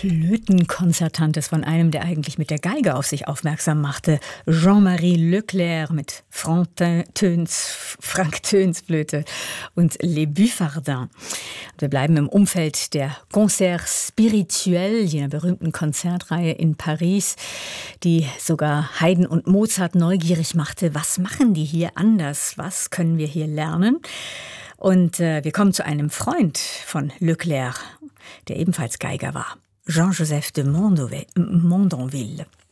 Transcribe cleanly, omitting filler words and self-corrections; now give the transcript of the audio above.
Flötenkonzertantes von einem, der eigentlich mit der Geige auf sich aufmerksam machte. Jean-Marie Leclerc mit Frank Töns Flöte und Les Buffardins. Wir bleiben im Umfeld der Concerts Spirituels, jener berühmten Konzertreihe in Paris, die sogar Haydn und Mozart neugierig machte. Was machen die hier anders? Was können wir hier lernen? Und wir kommen zu einem Freund von Leclerc, der ebenfalls Geiger war, Jean-Joseph de Mondonville.